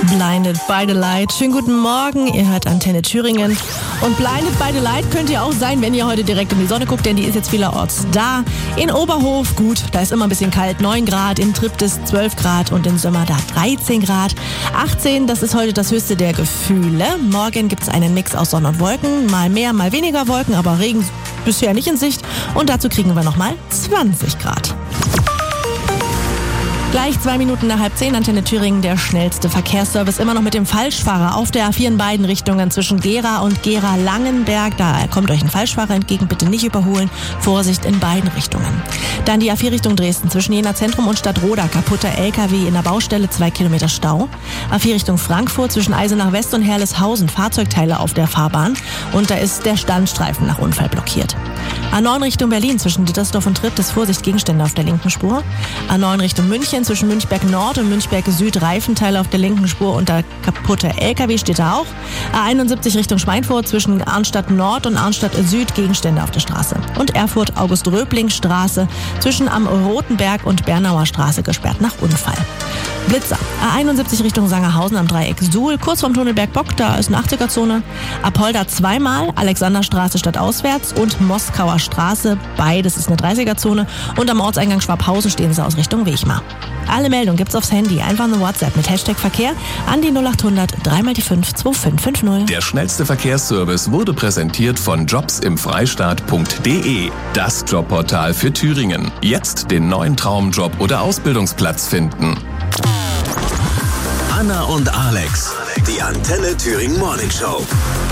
Blinded by the Light. Schönen guten Morgen, ihr hört Antenne Thüringen. Und Blinded by the Light könnt ihr auch sein, wenn ihr heute direkt in die Sonne guckt, denn die ist jetzt vielerorts da. In Oberhof, gut, da ist immer ein bisschen kalt, 9 Grad, in Triptis 12 Grad und in Sömmer da 13 Grad. 18, das ist heute das höchste der Gefühle. Morgen gibt es einen Mix aus Sonne und Wolken, mal mehr, mal weniger Wolken, aber Regen bisher nicht in Sicht. Und dazu kriegen wir nochmal 20 Grad. Gleich 2 Minuten nach 9:30, Antenne Thüringen, der schnellste Verkehrsservice. Immer noch mit dem Falschfahrer auf der A4 in beiden Richtungen zwischen Gera und Gera-Langenberg. Da kommt euch ein Falschfahrer entgegen, bitte nicht überholen. Vorsicht in beiden Richtungen. Dann die A4 Richtung Dresden zwischen Jena Zentrum und Stadtroda. Kaputter LKW in der Baustelle, 2 Kilometer Stau. A4 Richtung Frankfurt zwischen Eisenach West und Herleshausen. Fahrzeugteile auf der Fahrbahn. Und da ist der Standstreifen nach Unfall blockiert. A9 Richtung Berlin zwischen Dittersdorf und Triptis. Vorsicht, Gegenstände auf der linken Spur. A9 Richtung München zwischen Münchberg Nord und Münchberg Süd, Reifenteile auf der linken Spur und der kaputte LKW steht da auch. A71 Richtung Schweinfurt zwischen Arnstadt Nord und Arnstadt Süd, Gegenstände auf der Straße. Und Erfurt August-Röbling-Straße zwischen am Rotenberg und Bernauer Straße gesperrt nach Unfall. Blitzer. A71 Richtung Sangerhausen am Dreieck Suhl, kurz vorm Tunnelberg Bock, da ist eine 80er-Zone. Apolda zweimal, Alexanderstraße stadtauswärts und Moskauer Straße, beides ist eine 30er-Zone. Und am Ortseingang Schwabhausen stehen sie aus Richtung Wechmar. Alle Meldungen gibt's aufs Handy, einfach eine WhatsApp mit Hashtag Verkehr an die 0800 3x5 2550. Der schnellste Verkehrsservice wurde präsentiert von jobsimfreistaat.de, das Jobportal für Thüringen. Jetzt den neuen Traumjob oder Ausbildungsplatz finden. Anna und Alex, die Antenne Thüringen Morning Show.